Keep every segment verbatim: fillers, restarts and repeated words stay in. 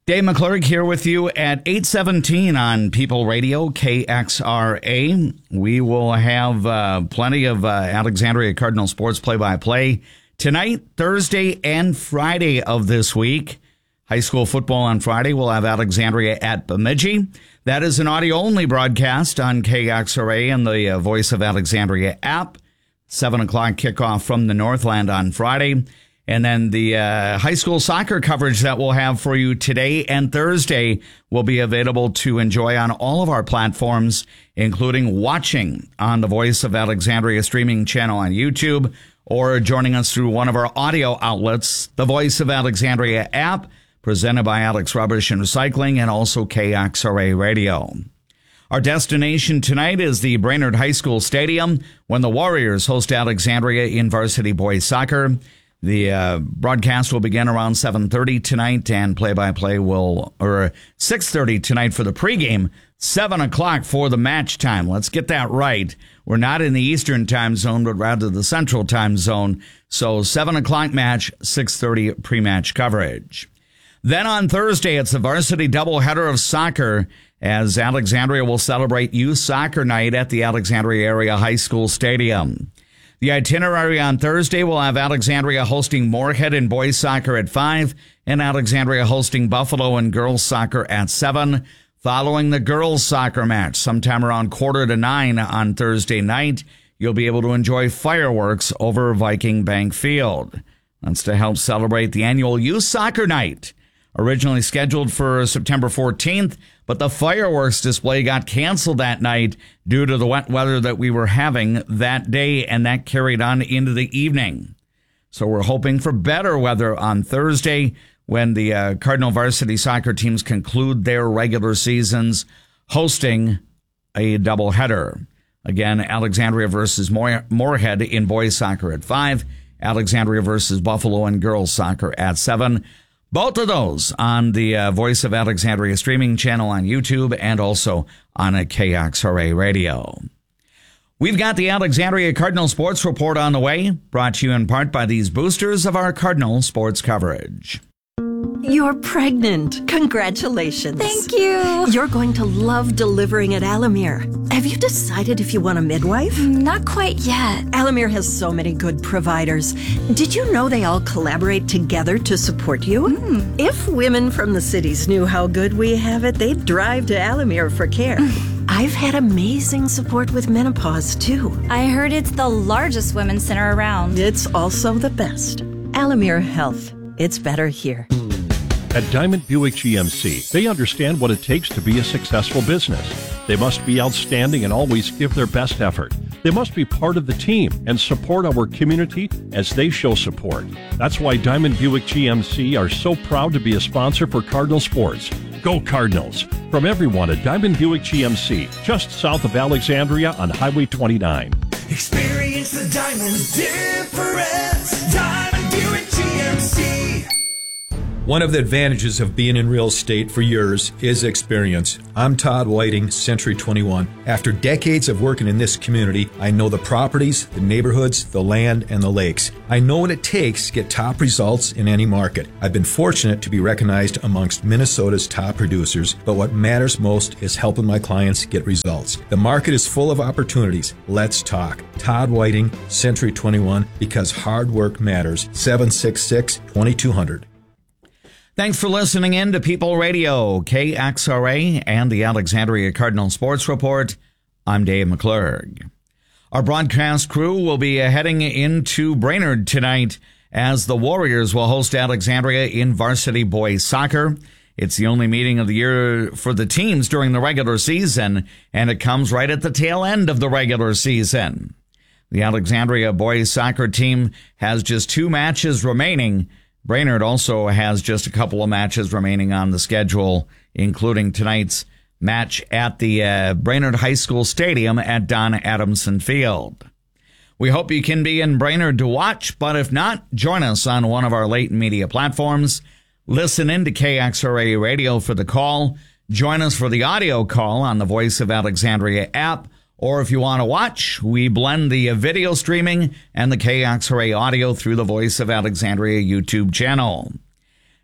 Dave McClurg here with you at eight seventeen on People Radio, K X R A. We will have uh, plenty of uh, Alexandria Cardinal sports play-by-play tonight, Thursday, and Friday of this week. High school football on Friday. We'll have Alexandria at Bemidji. That is an audio-only broadcast on K X R A and the uh, Voice of Alexandria app. seven o'clock kickoff from the Northland on Friday. And then the uh, high school soccer coverage that we'll have for you today and Thursday will be available to enjoy on all of our platforms, including watching on the Voice of Alexandria streaming channel on YouTube or joining us through one of our audio outlets, the Voice of Alexandria app, presented by Alex Rubbish and Recycling, and also K X R A Radio. Our destination tonight is the Brainerd High School Stadium when the Warriors host Alexandria in varsity boys soccer. The uh, broadcast will begin around seven thirty tonight, and play-by-play will, or six thirty tonight for the pregame, seven o'clock for the match time. Let's get that right. We're not in the Eastern time zone, but rather the Central time zone. So seven o'clock match, six thirty pre-match coverage. Then on Thursday, it's the varsity doubleheader of soccer as Alexandria will celebrate Youth Soccer Night at the Alexandria Area High School Stadium. The itinerary on Thursday will have Alexandria hosting Moorhead in boys soccer at five and Alexandria hosting Buffalo in girls soccer at seven. Following the girls soccer match sometime around quarter to nine on Thursday night, you'll be able to enjoy fireworks over Viking Bank Field. That's to help celebrate the annual Youth Soccer Night. Originally scheduled for September fourteenth, but the fireworks display got canceled that night due to the wet weather that we were having that day, and that carried on into the evening. So we're hoping for better weather on Thursday when the uh, Cardinal varsity soccer teams conclude their regular seasons, hosting a doubleheader. Again, Alexandria versus Moorhead in boys soccer at five, Alexandria versus Buffalo in girls soccer at seven. Both of those on the uh, Voice of Alexandria streaming channel on YouTube and also on a K X R A radio. We've got the Alexandria Cardinal Sports Report on the way, brought to you in part by these boosters of our Cardinal sports coverage. You're pregnant. Congratulations. Thank you. You're going to love delivering at Alamere. Have you decided if you want a midwife? Not quite yet. Alamere has so many good providers. Did you know they all collaborate together to support you? Mm. If women from the cities knew how good we have it, they'd drive to Alamere for care. I've had amazing support with menopause, too. I heard it's the largest women's center around. It's also the best. Alamere Health. It's better here. At Diamond Buick G M C, they understand what it takes to be a successful business. They must be outstanding and always give their best effort. They must be part of the team and support our community as they show support. That's why Diamond Buick G M C are so proud to be a sponsor for Cardinal Sports. Go Cardinals! From everyone at Diamond Buick G M C, just south of Alexandria on Highway twenty-nine. Experience the Diamond's difference. Diamond Buick G M C. One of the advantages of being in real estate for years is experience. I'm Todd Whiting, Century twenty-one. After decades of working in this community, I know the properties, the neighborhoods, the land, and the lakes. I know what it takes to get top results in any market. I've been fortunate to be recognized amongst Minnesota's top producers, but what matters most is helping my clients get results. The market is full of opportunities. Let's talk. Todd Whiting, Century twenty-one, because hard work matters. seven six six, two two zero zero. Thanks for listening in to People Radio, K X R A, and the Alexandria Cardinal Sports Report. I'm Dave McClurg. Our broadcast crew will be heading into Brainerd tonight as the Warriors will host Alexandria in varsity boys soccer. It's the only meeting of the year for the teams during the regular season, and it comes right at the tail end of the regular season. The Alexandria boys soccer team has just two matches remaining. Brainerd also has just a couple of matches remaining on the schedule, including tonight's match at the uh, Brainerd High School Stadium at Don Adamson Field. We hope you can be in Brainerd to watch, but if not, join us on one of our latent media platforms. Listen in to K X R A Radio for the call. Join us for the audio call on the Voice of Alexandria app. Or if you want to watch, we blend the video streaming and the K X R A audio through the Voice of Alexandria YouTube channel.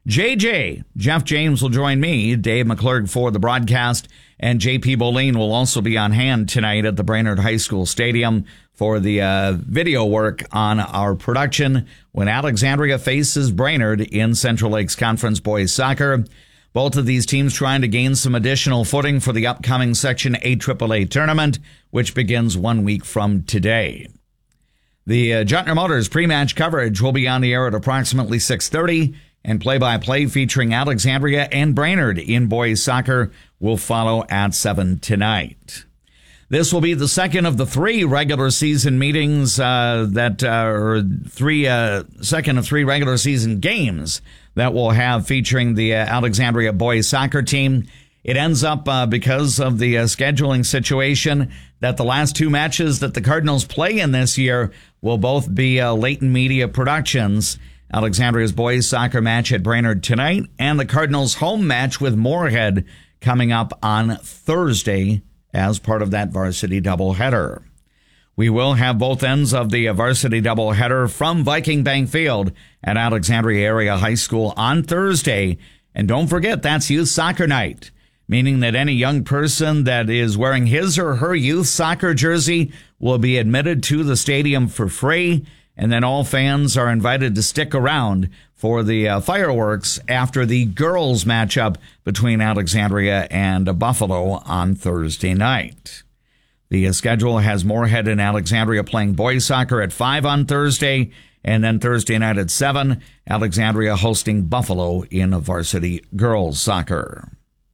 J J, Jeff James will join me, Dave McClurg for the broadcast, and J P Boleen will also be on hand tonight at the Brainerd High School Stadium for the uh, video work on our production when Alexandria faces Brainerd in Central Lakes Conference Boys Soccer. Both of these teams trying to gain some additional footing for the upcoming Section A triple A tournament, which begins one week from today. The uh, Juntner Motors pre-match coverage will be on the air at approximately six thirty, and play-by-play featuring Alexandria and Brainerd in boys soccer will follow at seven tonight. This will be the second of the three regular season meetings uh, that uh, or three uh, second of three regular season games that we'll have featuring the uh, Alexandria boys soccer team. It ends up uh, because of the uh, scheduling situation that the last two matches that the Cardinals play in this year will both be uh, Leighton Media Productions. Alexandria's boys soccer match at Brainerd tonight, and the Cardinals' home match with Moorhead coming up on Thursday as part of that varsity doubleheader. We will have both ends of the varsity doubleheader from Viking Bank Field at Alexandria Area High School on Thursday. And don't forget, that's Youth Soccer Night, meaning that any young person that is wearing his or her youth soccer jersey will be admitted to the stadium for free. And then all fans are invited to stick around for the uh, fireworks after the girls' matchup between Alexandria and Buffalo on Thursday night. The uh, schedule has Moorhead and Alexandria playing boys soccer at five on Thursday, and then Thursday night at seven, Alexandria hosting Buffalo in varsity girls' soccer.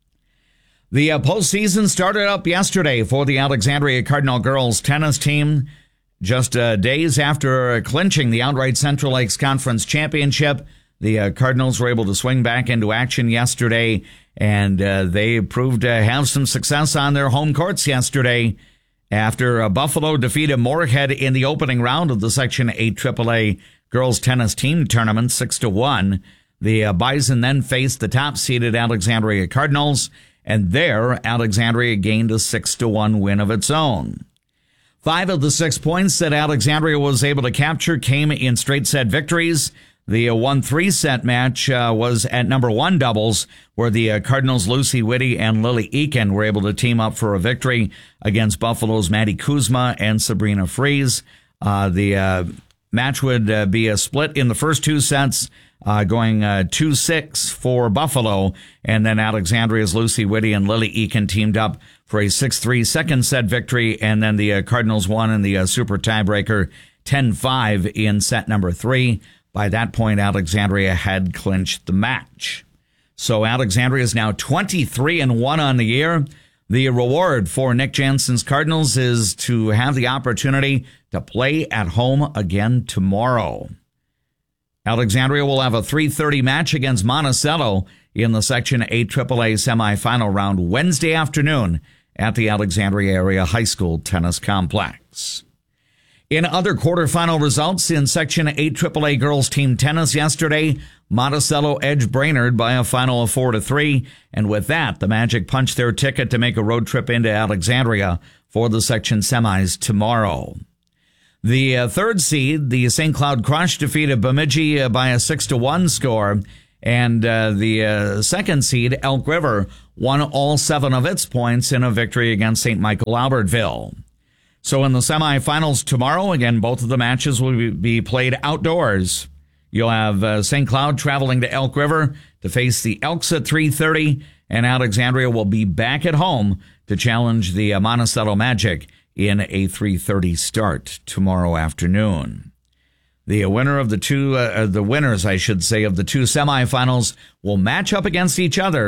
The uh, postseason started up yesterday for the Alexandria Cardinal girls tennis team. Just uh, days after clinching the outright Central Lakes Conference Championship, the uh, Cardinals were able to swing back into action yesterday, and uh, they proved to have some success on their home courts yesterday. After uh, Buffalo defeated Moorhead in the opening round of the Section eight triple A girls tennis team tournament six to one, the uh, Bison then faced the top-seeded Alexandria Cardinals, and there Alexandria gained a six to one win of its own. Five of the six points that Alexandria was able to capture came in straight-set victories. The one three-set match uh, was at number one doubles, where the uh, Cardinals' Lucy Whitty and Lily Eakin were able to team up for a victory against Buffalo's Maddie Kuzma and Sabrina Fries. Uh, the uh, match would uh, be a split in the first two sets, uh, going uh, two six for Buffalo, and then Alexandria's Lucy Whitty and Lily Eakin teamed up for a six three second set victory, and then the uh, Cardinals won in the uh, super tiebreaker ten five in set number three. By that point, Alexandria had clinched the match. So Alexandria is now twenty-three and one on the year. The reward for Nick Jansen's Cardinals is to have the opportunity to play at home again tomorrow. Alexandria will have a three thirty match against Monticello in the Section eight triple A semifinal round Wednesday afternoon at the Alexandria Area High School Tennis Complex. In other quarterfinal results in Section eight triple A girls team tennis yesterday, Monticello edged Brainerd by a final of four to three, and with that, the Magic punched their ticket to make a road trip into Alexandria for the section semis tomorrow. The uh, third seed, the Saint Cloud Crush, defeated Bemidji uh, by a six to one score, and uh, the uh, second seed, Elk River, won all seven of its points in a victory against Saint Michael Albertville. So in the semifinals tomorrow, again, both of the matches will be played outdoors. You'll have uh, Saint Cloud traveling to Elk River to face the Elks at three thirty, and Alexandria will be back at home to challenge the uh, Monticello Magic in a three thirty start tomorrow afternoon. The winner of the two, uh, the winners, I should say, of the two semifinals will match up against each other